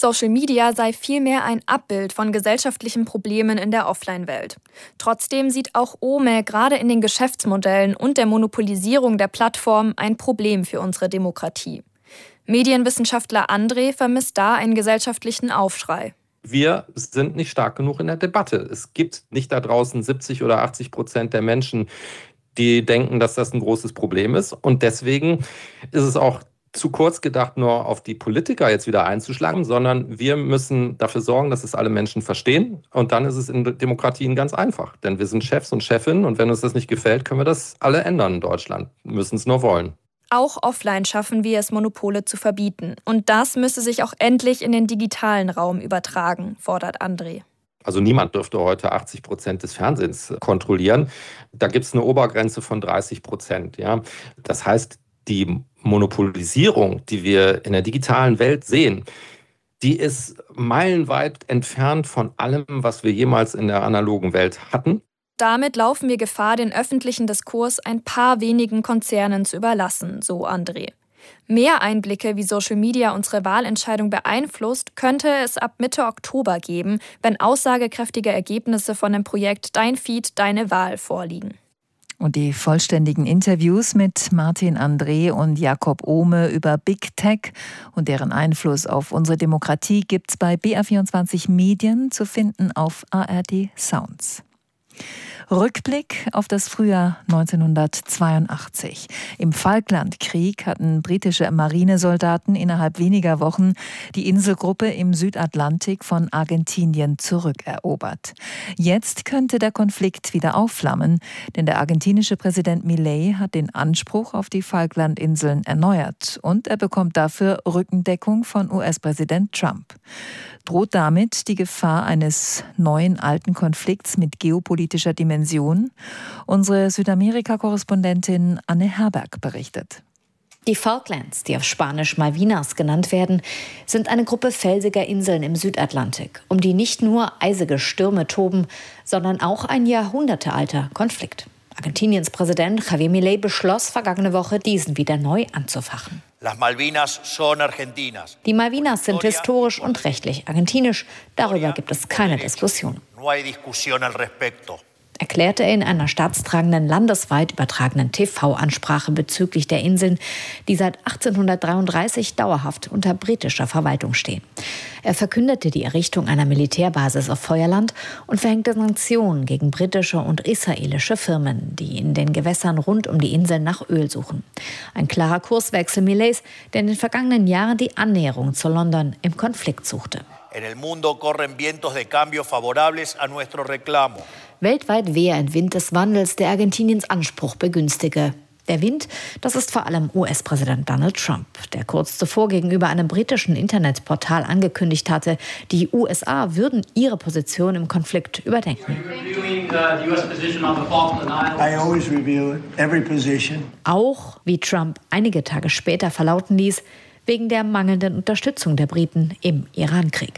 Social Media sei vielmehr ein Abbild von gesellschaftlichen Problemen in der Offline-Welt. Trotzdem sieht auch Ome gerade in den Geschäftsmodellen und der Monopolisierung der Plattform ein Problem für unsere Demokratie. Medienwissenschaftler André vermisst da einen gesellschaftlichen Aufschrei. Wir sind nicht stark genug in der Debatte. Es gibt nicht da draußen 70 oder 80% der Menschen, die denken, dass das ein großes Problem ist. Und deswegen ist es auch zu kurz gedacht, nur auf die Politiker jetzt wieder einzuschlagen, sondern wir müssen dafür sorgen, dass es alle Menschen verstehen. Und dann ist es in Demokratien ganz einfach. Denn wir sind Chefs und Chefinnen und wenn uns das nicht gefällt, können wir das alle ändern in Deutschland. Wir müssen es nur wollen. Auch offline schaffen wir es, Monopole zu verbieten. Und das müsse sich auch endlich in den digitalen Raum übertragen, fordert André. Also niemand dürfte heute 80% des Fernsehens kontrollieren. Da gibt es eine Obergrenze von 30%. Ja? Das heißt, die Monopolisierung, die wir in der digitalen Welt sehen, die ist meilenweit entfernt von allem, was wir jemals in der analogen Welt hatten. Damit laufen wir Gefahr, den öffentlichen Diskurs ein paar wenigen Konzernen zu überlassen, so André. Mehr Einblicke, wie Social Media unsere Wahlentscheidung beeinflusst, könnte es ab Mitte Oktober geben, wenn aussagekräftige Ergebnisse von dem Projekt Dein Feed, Deine Wahl vorliegen. Und die vollständigen Interviews mit Martin André und Jakob Ohme über Big Tech und deren Einfluss auf unsere Demokratie gibt's bei BR24 Medien zu finden auf ARD Sounds. Rückblick auf das Frühjahr 1982. Im Falklandkrieg hatten britische Marinesoldaten innerhalb weniger Wochen die Inselgruppe im Südatlantik von Argentinien zurückerobert. Jetzt könnte der Konflikt wieder aufflammen, denn der argentinische Präsident Milei hat den Anspruch auf die Falklandinseln erneuert und er bekommt dafür Rückendeckung von US-Präsident Trump. Droht damit die Gefahr eines neuen alten Konflikts mit geopolitischer Dimension? Unsere Südamerika-Korrespondentin Anne Herberg berichtet. Die Falklands, die auf Spanisch Malvinas genannt werden, sind eine Gruppe felsiger Inseln im Südatlantik, um die nicht nur eisige Stürme toben, sondern auch ein jahrhundertealter Konflikt. Argentiniens Präsident Javier Milei beschloss vergangene Woche, diesen wieder neu anzufachen. Die Malvinas sind historisch und rechtlich argentinisch. Darüber gibt es keine Diskussion. Erklärte er in einer staatstragenden, landesweit übertragenen TV-Ansprache bezüglich der Inseln, die seit 1833 dauerhaft unter britischer Verwaltung stehen. Er verkündete die Errichtung einer Militärbasis auf Feuerland und verhängte Sanktionen gegen britische und israelische Firmen, die in den Gewässern rund um die Inseln nach Öl suchen. Ein klarer Kurswechsel Mileis, der in den vergangenen Jahren die Annäherung zu London im Konflikt suchte. Weltweit wehe ein Wind des Wandels, der Argentiniens Anspruch begünstige. Der Wind, das ist vor allem US-Präsident Donald Trump, der kurz zuvor gegenüber einem britischen Internetportal angekündigt hatte, die USA würden ihre Position im Konflikt überdenken. Auch, wie Trump einige Tage später verlauten ließ, wegen der mangelnden Unterstützung der Briten im Irankrieg.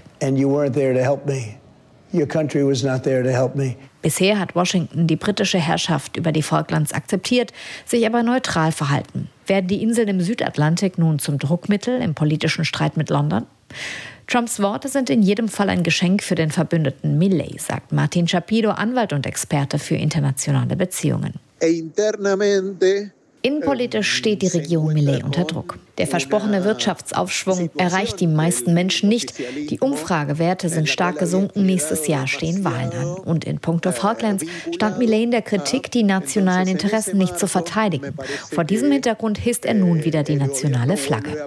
Bisher hat Washington die britische Herrschaft über die Falklands akzeptiert, sich aber neutral verhalten. Werden die Inseln im Südatlantik nun zum Druckmittel im politischen Streit mit London? Trumps Worte sind in jedem Fall ein Geschenk für den Verbündeten Milei, sagt Martin Shapiro, Anwalt und Experte für internationale Beziehungen. Innenpolitisch steht die Regierung Milei unter Druck. Der versprochene Wirtschaftsaufschwung erreicht die meisten Menschen nicht. Die Umfragewerte sind stark gesunken. Nächstes Jahr stehen Wahlen an. Und in puncto Falklands stand Milei in der Kritik, die nationalen Interessen nicht zu verteidigen. Vor diesem Hintergrund hisst er nun wieder die nationale Flagge.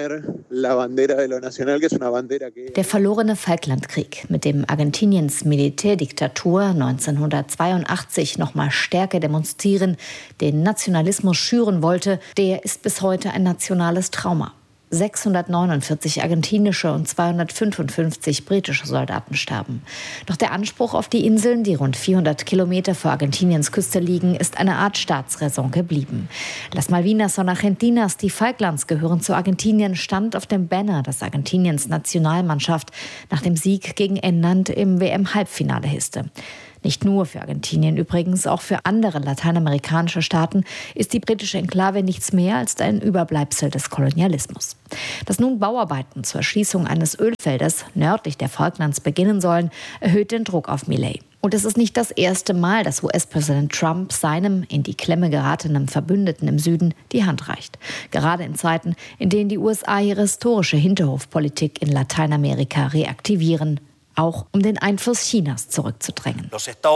Der verlorene Falklandkrieg, mit dem Argentiniens Militärdiktatur 1982 nochmal Stärke demonstrieren, den Nationalismus schüren wollte, der ist bis heute ein nationales Trauma. 649 argentinische und 255 britische Soldaten starben. Doch der Anspruch auf die Inseln, die rund 400 Kilometer vor Argentiniens Küste liegen, ist eine Art Staatsräson geblieben. Las Malvinas son Argentinas, die Falklands gehören zu Argentinien, stand auf dem Banner, das Argentiniens Nationalmannschaft nach dem Sieg gegen England im WM-Halbfinale hisste. Nicht nur für Argentinien übrigens, auch für andere lateinamerikanische Staaten ist die britische Enklave nichts mehr als ein Überbleibsel des Kolonialismus. Dass nun Bauarbeiten zur Erschließung eines Ölfeldes nördlich der Falklands beginnen sollen, erhöht den Druck auf Milei. Und es ist nicht das erste Mal, dass US-Präsident Trump seinem in die Klemme geratenen Verbündeten im Süden die Hand reicht. Gerade in Zeiten, in denen die USA ihre historische Hinterhofpolitik in Lateinamerika reaktivieren, auch um den Einfluss Chinas zurückzudrängen.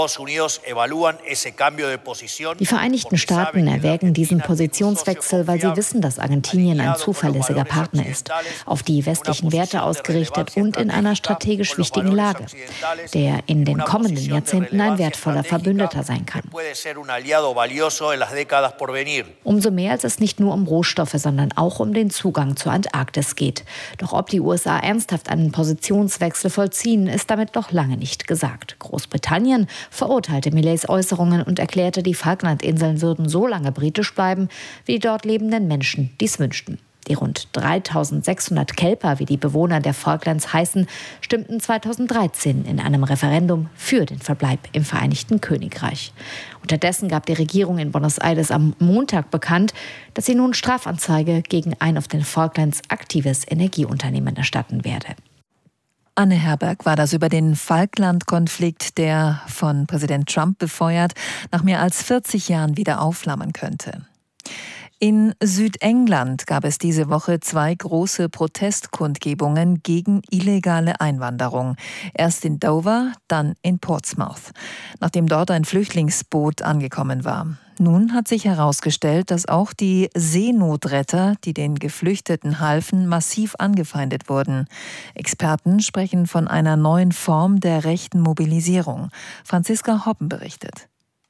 Die Vereinigten Staaten erwägen diesen Positionswechsel, weil sie wissen, dass Argentinien ein zuverlässiger Partner ist, auf die westlichen Werte ausgerichtet und in einer strategisch wichtigen Lage, der in den kommenden Jahrzehnten ein wertvoller Verbündeter sein kann. Umso mehr, als es nicht nur um Rohstoffe, sondern auch um den Zugang zur Antarktis geht. Doch ob die USA ernsthaft einen Positionswechsel vollziehen, ist damit noch lange nicht gesagt. Großbritannien verurteilte Millets Äußerungen und erklärte, die Falklandinseln würden so lange britisch bleiben, wie die dort lebenden Menschen dies wünschten. Die rund 3600 Kelper, wie die Bewohner der Falklands heißen, stimmten 2013 in einem Referendum für den Verbleib im Vereinigten Königreich. Unterdessen gab die Regierung in Buenos Aires am Montag bekannt, dass sie nun Strafanzeige gegen ein auf den Falklands aktives Energieunternehmen erstatten werde. Anne Herberg war das über den Falkland-Konflikt, der von Präsident Trump befeuert nach mehr als 40 Jahren wieder aufflammen könnte. In Südengland gab es diese Woche 2 große Protestkundgebungen gegen illegale Einwanderung. Erst in Dover, dann in Portsmouth, nachdem dort ein Flüchtlingsboot angekommen war. Nun hat sich herausgestellt, dass auch die Seenotretter, die den Geflüchteten halfen, massiv angefeindet wurden. Experten sprechen von einer neuen Form der rechten Mobilisierung. Franziska Hoppen berichtet.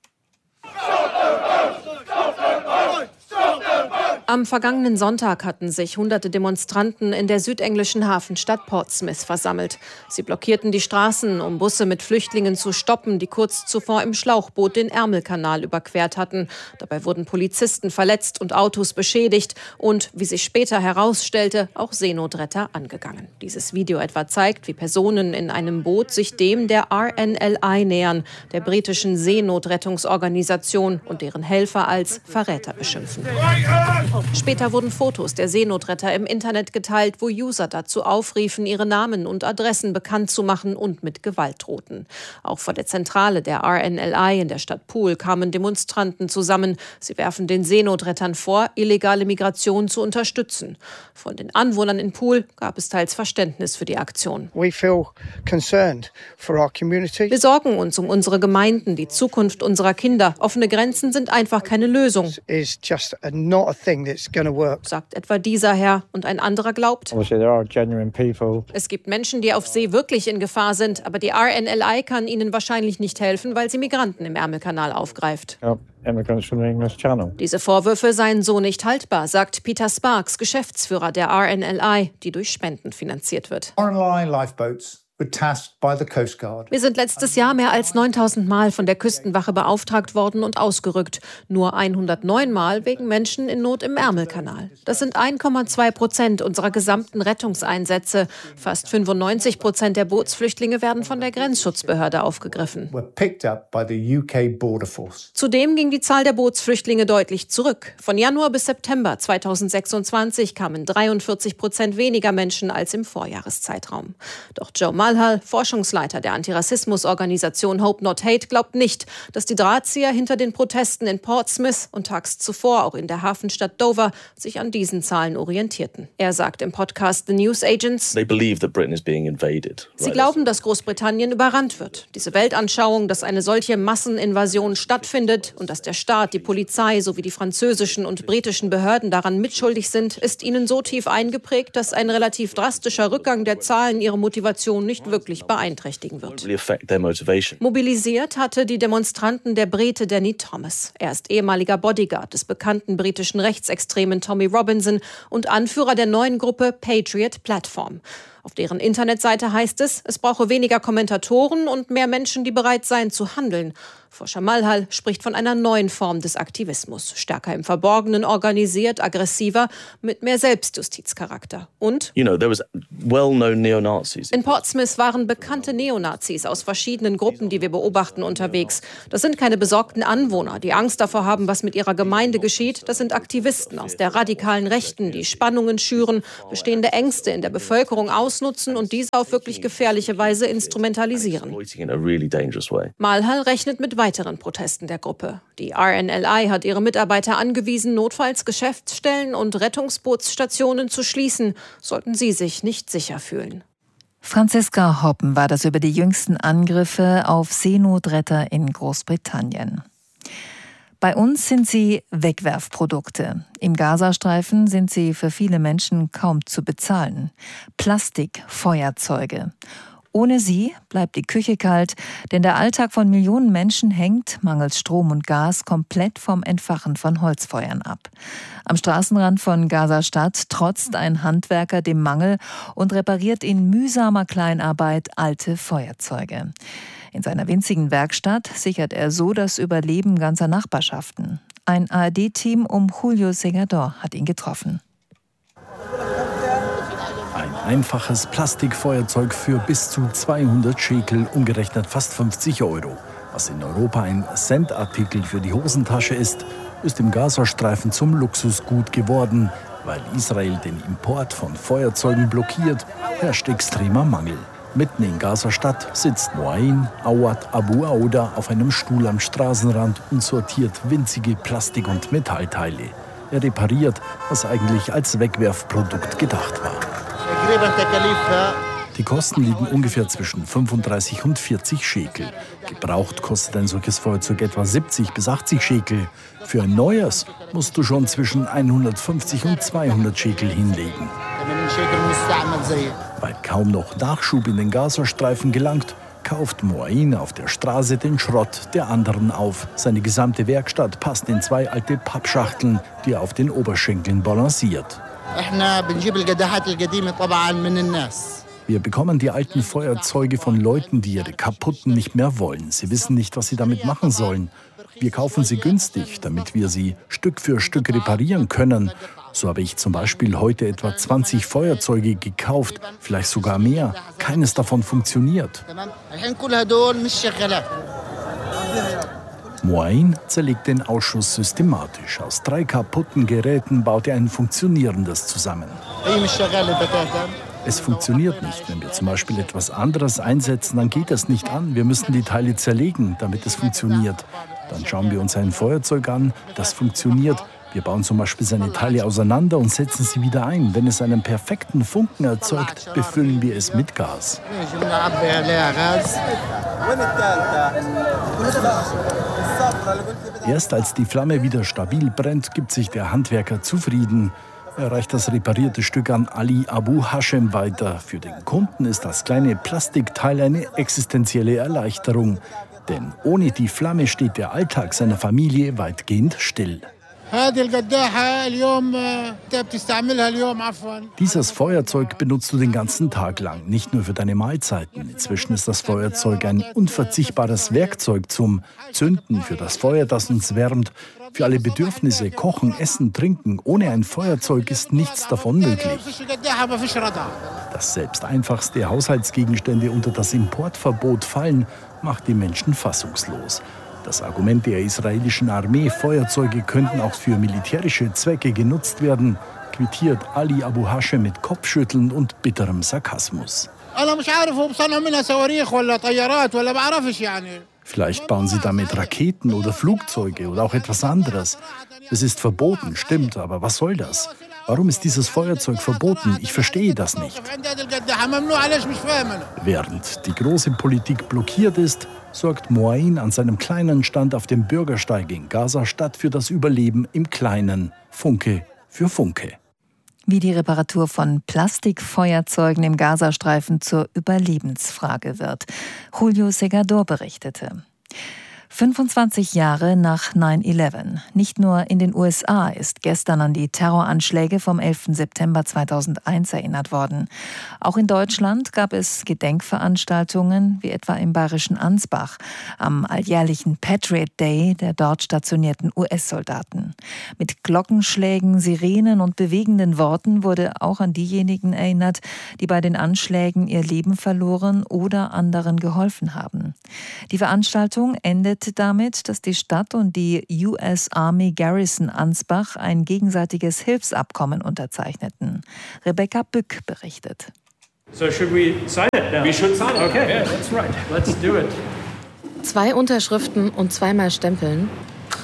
Am vergangenen Sonntag hatten sich hunderte Demonstranten in der südenglischen Hafenstadt Portsmouth versammelt. Sie blockierten die Straßen, um Busse mit Flüchtlingen zu stoppen, die kurz zuvor im Schlauchboot den Ärmelkanal überquert hatten. Dabei wurden Polizisten verletzt und Autos beschädigt und, wie sich später herausstellte, auch Seenotretter angegangen. Dieses Video etwa zeigt, wie Personen in einem Boot sich dem der RNLI nähern, der britischen Seenotrettungsorganisation, und deren Helfer als Verräter beschimpfen. Später wurden Fotos der Seenotretter im Internet geteilt, wo User dazu aufriefen, ihre Namen und Adressen bekannt zu machen und mit Gewalt drohten. Auch vor der Zentrale der RNLI in der Stadt Poole kamen Demonstranten zusammen. Sie werfen den Seenotrettern vor, illegale Migration zu unterstützen. Von den Anwohnern in Poole gab es teils Verständnis für die Aktion. Wir sorgen uns um unsere Gemeinden, die Zukunft unserer Kinder. Offene Grenzen sind einfach keine Lösung, sagt etwa dieser Herr. Und ein anderer glaubt, es gibt Menschen, die auf See wirklich in Gefahr sind, aber die RNLI kann ihnen wahrscheinlich nicht helfen, weil sie Migranten im Ärmelkanal aufgreift. Diese Vorwürfe seien so nicht haltbar, sagt Peter Sparks, Geschäftsführer der RNLI, die durch Spenden finanziert wird. Wir sind letztes Jahr mehr als 9.000 Mal von der Küstenwache beauftragt worden und ausgerückt. Nur 109 Mal wegen Menschen in Not im Ärmelkanal. Das sind 1,2% unserer gesamten Rettungseinsätze. Fast 95% der Bootsflüchtlinge werden von der Grenzschutzbehörde aufgegriffen. Zudem ging die Zahl der Bootsflüchtlinge deutlich zurück. Von Januar bis September 2026 kamen 43% weniger Menschen als im Vorjahreszeitraum. Doch Joe Mulhall, Forschungsleiter der Antirassismusorganisation Hope Not Hate, glaubt nicht, dass die Drahtzieher hinter den Protesten in Portsmouth und tags zuvor auch in der Hafenstadt Dover sich an diesen Zahlen orientierten. Er sagt im Podcast The News Agents, sie glauben, dass Großbritannien überrannt wird. Diese Weltanschauung, dass eine solche Masseninvasion stattfindet und dass der Staat, die Polizei sowie die französischen und britischen Behörden daran mitschuldig sind, ist ihnen so tief eingeprägt, dass ein relativ drastischer Rückgang der Zahlen ihre Motivation nicht wirklich beeinträchtigen wird. Mobilisiert hatte die Demonstranten der Brite Danny Thomas. Er ist ehemaliger Bodyguard des bekannten britischen Rechtsextremen Tommy Robinson und Anführer der neuen Gruppe Patriot Platform. Auf deren Internetseite heißt es, es brauche weniger Kommentatoren und mehr Menschen, die bereit seien zu handeln. Forscher Malhal spricht von einer neuen Form des Aktivismus. Stärker im Verborgenen organisiert, aggressiver, mit mehr Selbstjustizcharakter. Und in Portsmouth waren bekannte Neonazis aus verschiedenen Gruppen, die wir beobachten, unterwegs. Das sind keine besorgten Anwohner, die Angst davor haben, was mit ihrer Gemeinde geschieht. Das sind Aktivisten aus der radikalen Rechten, die Spannungen schüren, bestehende Ängste in der Bevölkerung ausnutzen und diese auf wirklich gefährliche Weise instrumentalisieren. Malhal rechnet mit weiteren Protesten der Gruppe. Die RNLI hat ihre Mitarbeiter angewiesen, notfalls Geschäftsstellen und Rettungsbootsstationen zu schließen, sollten sie sich nicht sicher fühlen. Franziska Hoppen war das über die jüngsten Angriffe auf Seenotretter in Großbritannien. Bei uns sind sie Wegwerfprodukte. Im Gazastreifen sind sie für viele Menschen kaum zu bezahlen. Plastikfeuerzeuge. Ohne sie bleibt die Küche kalt, denn der Alltag von Millionen Menschen hängt, mangels Strom und Gas, komplett vom Entfachen von Holzfeuern ab. Am Straßenrand von Gaza-Stadt trotzt ein Handwerker dem Mangel und repariert in mühsamer Kleinarbeit alte Feuerzeuge. In seiner winzigen Werkstatt sichert er so das Überleben ganzer Nachbarschaften. Ein ARD-Team um Julio Segador hat ihn getroffen. Ein einfaches Plastikfeuerzeug für bis zu 200 Schekel, umgerechnet fast 50 €. Was in Europa ein Centartikel für die Hosentasche ist im Gazastreifen zum Luxusgut geworden. Weil Israel den Import von Feuerzeugen blockiert, herrscht extremer Mangel. Mitten in Gaza-Stadt sitzt Moain Awad Abu Auda auf einem Stuhl am Straßenrand und sortiert winzige Plastik- und Metallteile. Er repariert, was eigentlich als Wegwerfprodukt gedacht war. Die Kosten liegen ungefähr zwischen 35 und 40 Schekel. Gebraucht kostet ein solches Feuerzeug etwa 70 bis 80 Schekel. Für ein neues musst du schon zwischen 150 und 200 Schekel hinlegen. Weil kaum noch Nachschub in den Gazastreifen gelangt, kauft Moain auf der Straße den Schrott der anderen auf. Seine gesamte Werkstatt passt in 2 alte Pappschachteln, die er auf den Oberschenkeln balanciert. Wir bekommen die alten Feuerzeuge von Leuten, die ihre kaputten nicht mehr wollen. Sie wissen nicht, was sie damit machen sollen. Wir kaufen sie günstig, damit wir sie Stück für Stück reparieren können. So habe ich zum Beispiel heute etwa 20 Feuerzeuge gekauft, vielleicht sogar mehr. Keines davon funktioniert. Moain zerlegt den Ausschuss systematisch. Aus 3 kaputten Geräten baut er ein funktionierendes zusammen. Es funktioniert nicht. Wenn wir zum Beispiel etwas anderes einsetzen, dann geht das nicht an. Wir müssen die Teile zerlegen, damit es funktioniert. Dann schauen wir uns ein Feuerzeug an, das funktioniert. Wir bauen zum Beispiel seine Teile auseinander und setzen sie wieder ein. Wenn es einen perfekten Funken erzeugt, befüllen wir es mit Gas. Erst als die Flamme wieder stabil brennt, gibt sich der Handwerker zufrieden. Er reicht das reparierte Stück an Ali Abu Hashem weiter. Für den Kunden ist das kleine Plastikteil eine existenzielle Erleichterung. Denn ohne die Flamme steht der Alltag seiner Familie weitgehend still. Dieses Feuerzeug benutzt du den ganzen Tag lang, nicht nur für deine Mahlzeiten. Inzwischen ist das Feuerzeug ein unverzichtbares Werkzeug zum Zünden, für das Feuer, das uns wärmt, für alle Bedürfnisse, Kochen, Essen, Trinken. Ohne ein Feuerzeug ist nichts davon möglich. Dass selbst einfachste Haushaltsgegenstände unter das Importverbot fallen, macht die Menschen fassungslos. Das Argument der israelischen Armee, Feuerzeuge könnten auch für militärische Zwecke genutzt werden, quittiert Ali Abu Hashem mit Kopfschütteln und bitterem Sarkasmus. Vielleicht bauen sie damit Raketen oder Flugzeuge oder auch etwas anderes. Es ist verboten, stimmt, aber was soll das? Warum ist dieses Feuerzeug verboten? Ich verstehe das nicht. Während die große Politik blockiert ist, sorgt Moain an seinem kleinen Stand auf dem Bürgersteig in Gaza-Stadt für das Überleben im Kleinen, Funke für Funke. Wie die Reparatur von Plastikfeuerzeugen im Gazastreifen zur Überlebensfrage wird. Julio Segador berichtete. 25 Jahre nach 9/11. Nicht nur in den USA ist gestern an die Terroranschläge vom 11. September 2001 erinnert worden. Auch in Deutschland gab es Gedenkveranstaltungen, wie etwa im bayerischen Ansbach, am alljährlichen Patriot Day der dort stationierten US-Soldaten. Mit Glockenschlägen, Sirenen und bewegenden Worten wurde auch an diejenigen erinnert, die bei den Anschlägen ihr Leben verloren oder anderen geholfen haben. Die Veranstaltung endet damit, dass die Stadt und die US Army Garrison Ansbach ein gegenseitiges Hilfsabkommen unterzeichneten. Rebecca Bück berichtet. So should we sign it now? We should sign it. Okay, yeah, that's right. Let's do it. 2 Unterschriften und 2-mal stempeln.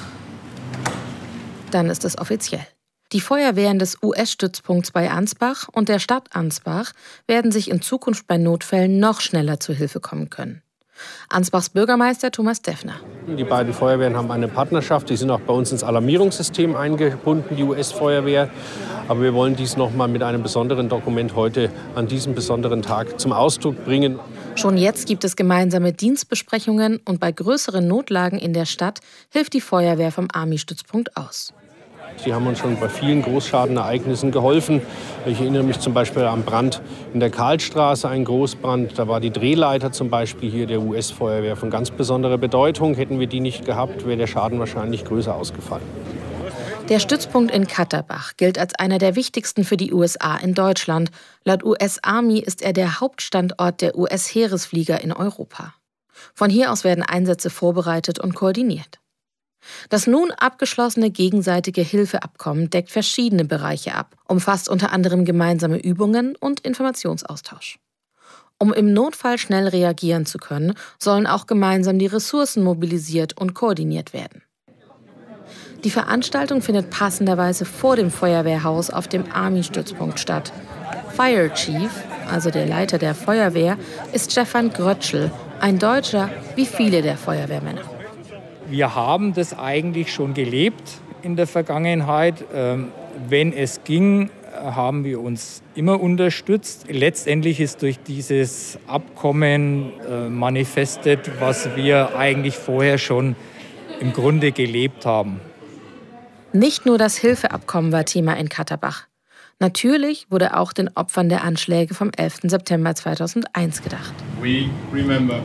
Dann ist es offiziell. Die Feuerwehren des US-Stützpunkts bei Ansbach und der Stadt Ansbach werden sich in Zukunft bei Notfällen noch schneller zu Hilfe kommen können. Ansbachs Bürgermeister Thomas Deffner. Die beiden Feuerwehren haben eine Partnerschaft. Die sind auch bei uns ins Alarmierungssystem eingebunden, die US-Feuerwehr. Aber wir wollen dies noch mal mit einem besonderen Dokument heute an diesem besonderen Tag zum Ausdruck bringen. Schon jetzt gibt es gemeinsame Dienstbesprechungen und bei größeren Notlagen in der Stadt hilft die Feuerwehr vom Army-Stützpunkt aus. Sie haben uns schon bei vielen Großschadenereignissen geholfen. Ich erinnere mich zum Beispiel am Brand in der Karlstraße, ein Großbrand. Da war die Drehleiter zum Beispiel hier der US-Feuerwehr von ganz besonderer Bedeutung. Hätten wir die nicht gehabt, wäre der Schaden wahrscheinlich größer ausgefallen. Der Stützpunkt in Katterbach gilt als einer der wichtigsten für die USA in Deutschland. Laut US Army ist er der Hauptstandort der US-Heeresflieger in Europa. Von hier aus werden Einsätze vorbereitet und koordiniert. Das nun abgeschlossene gegenseitige Hilfeabkommen deckt verschiedene Bereiche ab, umfasst unter anderem gemeinsame Übungen und Informationsaustausch. Um im Notfall schnell reagieren zu können, sollen auch gemeinsam die Ressourcen mobilisiert und koordiniert werden. Die Veranstaltung findet passenderweise vor dem Feuerwehrhaus auf dem Army-Stützpunkt statt. Fire Chief, also der Leiter der Feuerwehr, ist Stefan Grötschel, ein Deutscher wie viele der Feuerwehrmänner. Wir haben das eigentlich schon gelebt in der Vergangenheit. Wenn es ging, haben wir uns immer unterstützt. Letztendlich ist durch dieses Abkommen manifestiert, was wir eigentlich vorher schon im Grunde gelebt haben. Nicht nur das Hilfeabkommen war Thema in Katterbach. Natürlich wurde auch den Opfern der Anschläge vom 11. September 2001 gedacht. We remember.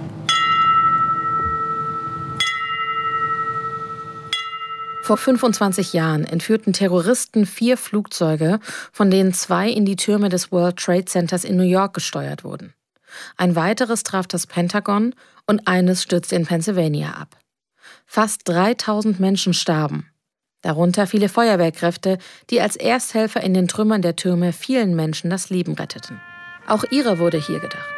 Vor 25 Jahren entführten Terroristen 4 Flugzeuge, von denen 2 in die Türme des World Trade Centers in New York gesteuert wurden. Ein weiteres traf das Pentagon und eines stürzte in Pennsylvania ab. Fast 3000 Menschen starben. Darunter viele Feuerwehrkräfte, die als Ersthelfer in den Trümmern der Türme vielen Menschen das Leben retteten. Auch ihrer wurde hier gedacht.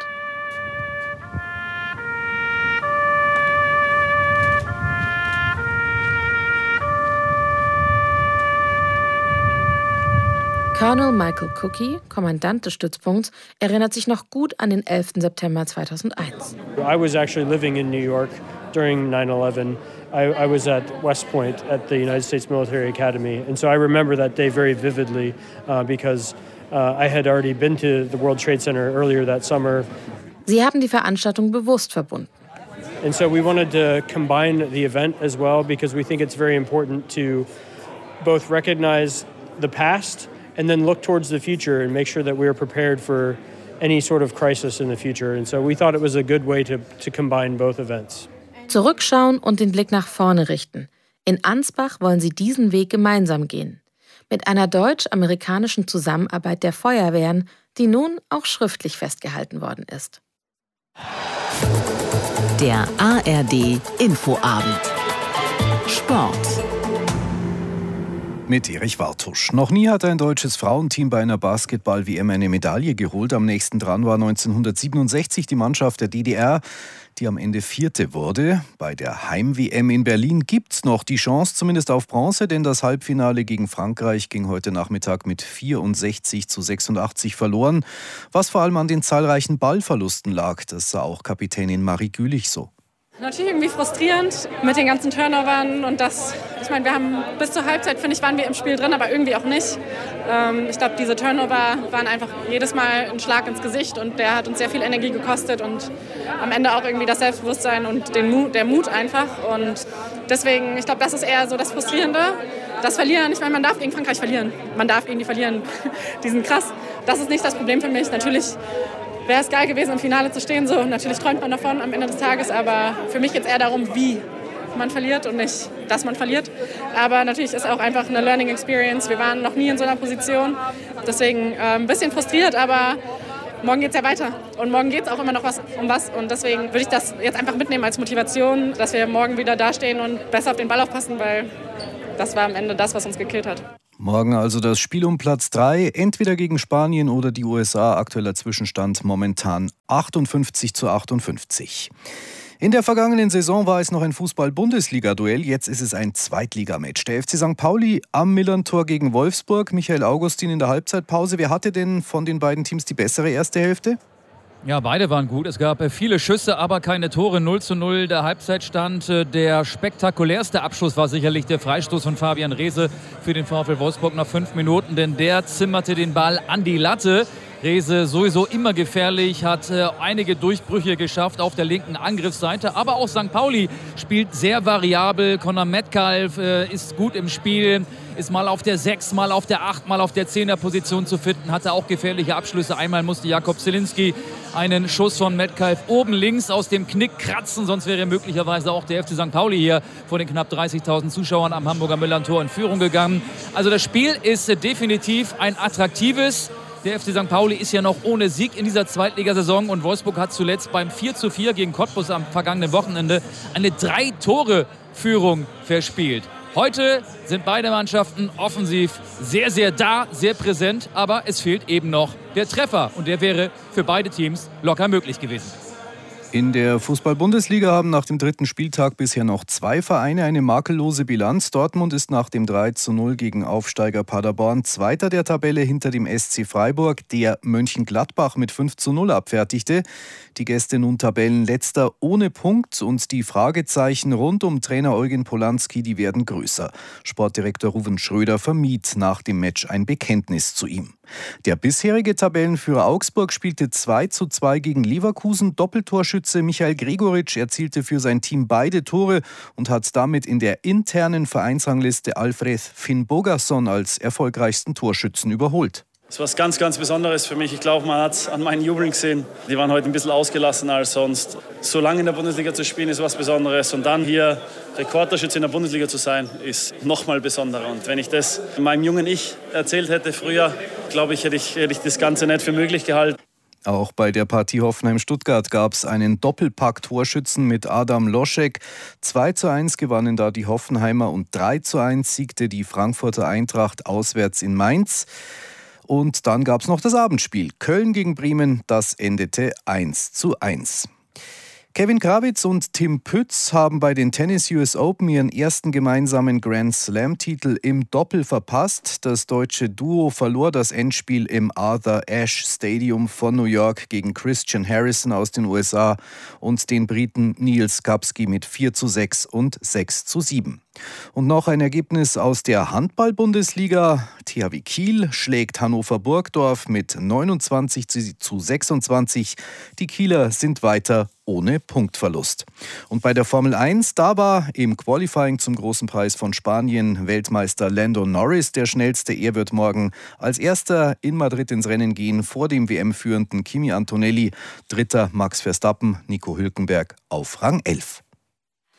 Colonel Michael Cookie, Kommandant des Stützpunkts, erinnert sich noch gut an den 11. September 2001. I was actually living in New York during 9/11. I was at West Point at the United States Military Academy, and so I remember that day very vividly because I had already been to the World Trade Center earlier that summer. Sie haben die Veranstaltung bewusst verbunden. And so we wanted to combine the event as well because we think it's very important to both recognize the past and then look towards the future and make sure that we are prepared for any sort of crisis in the future. And so we thought it was a good way to combine both events. Zurückschauen und den Blick nach vorne richten. In Ansbach wollen sie diesen Weg gemeinsam gehen. Mit einer deutsch-amerikanischen Zusammenarbeit der Feuerwehren, die nun auch schriftlich festgehalten worden ist. Der ARD Infoabend. Sport. Mit Erich Wartusch. Noch nie hat ein deutsches Frauenteam bei einer Basketball-WM eine Medaille geholt. Am nächsten dran war 1967 die Mannschaft der DDR, die am Ende Vierte wurde. Bei der Heim-WM in Berlin gibt's noch die Chance, zumindest auf Bronze, denn das Halbfinale gegen Frankreich ging heute Nachmittag mit 64:86 verloren. Was vor allem an den zahlreichen Ballverlusten lag, das sah auch Kapitänin Marie Gülich so. Natürlich irgendwie frustrierend mit den ganzen Turnovern und das, ich meine, wir haben bis zur Halbzeit, finde ich, waren wir im Spiel drin, aber irgendwie auch nicht. Ich glaube, diese Turnover waren einfach jedes Mal ein Schlag ins Gesicht und der hat uns sehr viel Energie gekostet und am Ende auch irgendwie das Selbstbewusstsein und der Mut einfach und deswegen, ich glaube, das ist eher so das Frustrierende. Das Verlieren, ich meine, man darf gegen Frankreich verlieren. Man darf gegen die verlieren. Die sind krass. Das ist nicht das Problem für mich. Natürlich wäre es geil gewesen, im Finale zu stehen. So, natürlich träumt man davon am Ende des Tages. Aber für mich geht es eher darum, wie man verliert und nicht, dass man verliert. Aber natürlich ist auch einfach eine Learning Experience. Wir waren noch nie in so einer Position. Deswegen ein bisschen frustriert, aber morgen geht es ja weiter. Und morgen geht es auch immer noch um was. Und deswegen würde ich das jetzt einfach mitnehmen als Motivation, dass wir morgen wieder dastehen und besser auf den Ball aufpassen, weil das war am Ende das, was uns gekillt hat. Morgen also das Spiel um Platz 3, entweder gegen Spanien oder die USA. Aktueller Zwischenstand momentan 58:58. In der vergangenen Saison war es noch ein Fußball-Bundesliga-Duell, jetzt ist es ein Zweitligamatch. Der FC St. Pauli am Millerntor gegen Wolfsburg. Michael Augustin in der Halbzeitpause. Wer hatte denn von den beiden Teams die bessere erste Hälfte? Ja, beide waren gut. Es gab viele Schüsse, aber keine Tore. 0:0 der Halbzeitstand. Der spektakulärste Abschluss war sicherlich der Freistoß von Fabian Reese für den VfL Wolfsburg nach 5 Minuten, denn der zimmerte den Ball an die Latte. Reese sowieso immer gefährlich, hat einige Durchbrüche geschafft auf der linken Angriffsseite. Aber auch St. Pauli spielt sehr variabel. Conor Metcalf ist gut im Spiel, ist mal auf der 6, mal auf der 8, mal auf der 10er-Position zu finden. Hatte auch gefährliche Abschlüsse. Einmal musste Jakob Zielinski einen Schuss von Metcalf oben links aus dem Knick kratzen. Sonst wäre möglicherweise auch der FC St. Pauli hier vor den knapp 30.000 Zuschauern am Hamburger Millerntor in Führung gegangen. Also das Spiel ist definitiv ein attraktives. Der FC St. Pauli ist ja noch ohne Sieg in dieser Zweitligasaison und Wolfsburg hat zuletzt beim 4:4 gegen Cottbus am vergangenen Wochenende eine 3-Tore-Führung verspielt. Heute sind beide Mannschaften offensiv sehr, sehr da, sehr präsent, aber es fehlt eben noch der Treffer und der wäre für beide Teams locker möglich gewesen. In der Fußball-Bundesliga haben nach dem 3. Spieltag bisher noch 2 Vereine eine makellose Bilanz. Dortmund ist nach dem 3:0 gegen Aufsteiger Paderborn Zweiter der Tabelle hinter dem SC Freiburg, der Mönchengladbach mit 5:0 abfertigte. Die Gäste nun Tabellenletzter ohne Punkt und die Fragezeichen rund um Trainer Eugen Polanski, die werden größer. Sportdirektor Ruven Schröder vermied nach dem Match ein Bekenntnis zu ihm. Der bisherige Tabellenführer Augsburg spielte 2:2 gegen Leverkusen. Doppeltorschütze Michael Gregoritsch erzielte für sein Team beide Tore und hat damit in der internen Vereinsrangliste Alfred Finnbogason als erfolgreichsten Torschützen überholt. Das ist was ganz, ganz Besonderes für mich. Ich glaube, man hat es an meinen Jubeln gesehen. Die waren heute ein bisschen ausgelassener als sonst. So lange in der Bundesliga zu spielen, ist was Besonderes. Und dann hier Rekordtorschütze in der Bundesliga zu sein, ist noch mal besonderer. Und wenn ich das meinem jungen Ich erzählt hätte früher, glaube ich, hätte ich das Ganze nicht für möglich gehalten. Auch bei der Partie Hoffenheim-Stuttgart gab es einen Doppelpack-Torschützen mit Adam Loschek. 2:1 gewannen da die Hoffenheimer und 3:1 siegte die Frankfurter Eintracht auswärts in Mainz. Und dann gab es noch das Abendspiel. Köln gegen Bremen, das endete 1:1. Kevin Krawitz und Tim Pütz haben bei den Tennis US Open ihren ersten gemeinsamen Grand Slam-Titel im Doppel verpasst. Das deutsche Duo verlor das Endspiel im Arthur Ashe Stadium von New York gegen Christian Harrison aus den USA und den Briten Neil Skupski mit 4:6 und 6:7. Und noch ein Ergebnis aus der Handball-Bundesliga. THW Kiel schlägt Hannover Burgdorf mit 29:26. Die Kieler sind weiter ohne Punktverlust. Und bei der Formel 1, da war im Qualifying zum Großen Preis von Spanien Weltmeister Lando Norris der schnellste. Er wird morgen als erster in Madrid ins Rennen gehen, vor dem WM-führenden Kimi Antonelli. Dritter Max Verstappen, Nico Hülkenberg auf Rang 11.